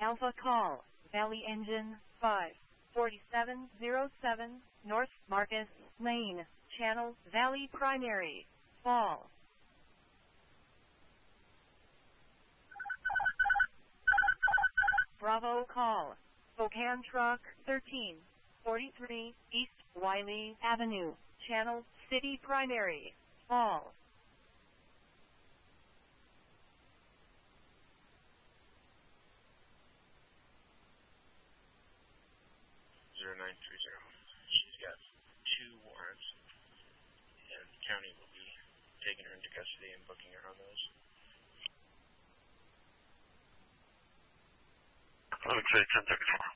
Alpha call, Valley Engine 54707, North Marcus Lane, Channel Valley Primary, Fall. Bravo call, Spokane Truck 1343, East Wiley Avenue, Channel City Primary, Fall. 0930. She's got 2 warrants, and the county will be taking her into custody and booking her on those. Okay, 1034.